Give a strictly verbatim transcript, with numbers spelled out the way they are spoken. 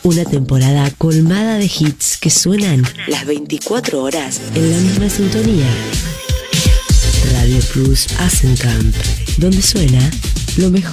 Una temporada colmada de hits que suenan las veinticuatro horas en la misma sintonía. Radio Plus Asencamp, donde suena lo mejor.